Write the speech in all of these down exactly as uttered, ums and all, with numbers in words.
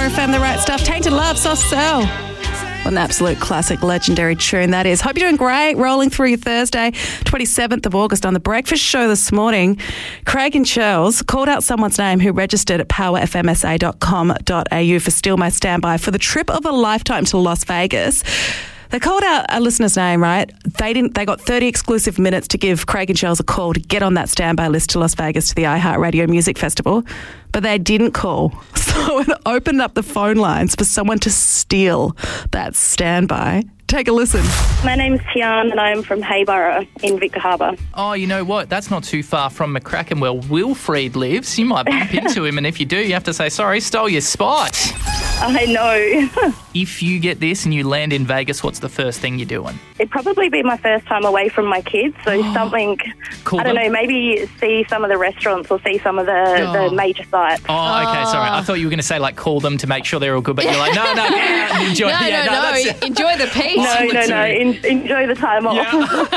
F M, The Right Stuff. Tainted Love, Soft Cell. What an absolute classic, legendary tune that is. Hope you're doing great. Rolling through your Thursday, twenty-seventh of August on The Breakfast Show this morning. Craig and Charles called out someone's name who registered at power f m s a dot com dot a u for Steal My Standby for the trip of a lifetime to Las Vegas. They called out a listener's name, right? They didn't. They got thirty exclusive minutes to give Craig and Charles a call to get on that standby list to Las Vegas to the iHeartRadio Music Festival, but they didn't call. So it opened up the phone lines for someone to steal that standby. Take a listen. My name's Tian and I'm from Hayborough in Victor Harbour. Oh, you know what? That's not too far from McCracken where Wilfried lives. You might bump into him, and if you do, you have to say, sorry, stole your spot. I know. If you get this and you land in Vegas, what's the first thing you're doing? It'd probably be my first time away from my kids, so something, Call I don't them? know, maybe see some of the restaurants or see some of the, Oh. the major sites. Oh, okay, sorry. I thought you were going to say, like, call them to make sure they're all good, but you're like, no, no, yeah, enjoy. No, yeah, no, no. that's- Enjoy the peace. No, no, no, en- enjoy the time off.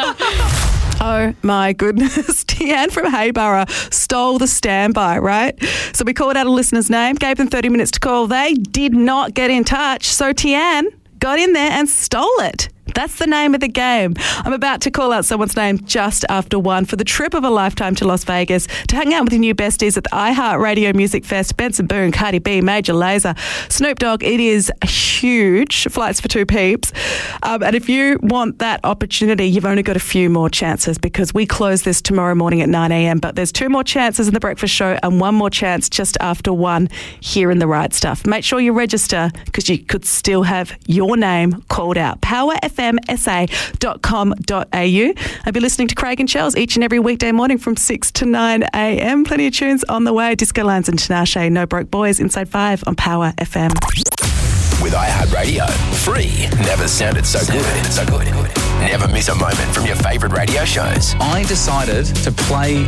Oh my goodness. Tian from Hayborough stole the standby, right? So we called out a listener's name, gave them thirty minutes to call. They did not get in touch. So Tian got in there and stole it. That's the name of the game. I'm about to call out someone's name just after one for the trip of a lifetime to Las Vegas to hang out with your new besties at the iHeartRadio Music Fest. Benson Boone, Cardi B, Major Lazer, Snoop Dogg. It is huge. Flights for two peeps. Um, and if you want that opportunity, you've only got a few more chances because we close this tomorrow morning at nine a.m. But there's two more chances in The Breakfast Show and one more chance just after one here in The Right Stuff. Make sure you register because you could still have your name called out. Power F M S A dot com dot a u. I'll be listening to Craig and Charles each and every weekday morning from six to nine a.m. Plenty of tunes on the way. Disco Lines and Tinashe, No Broke Boys, Inside five on Power F M. With iHeartRadio. Free. Never sounded so good. So good. Never miss a moment from your favourite radio shows. I decided to play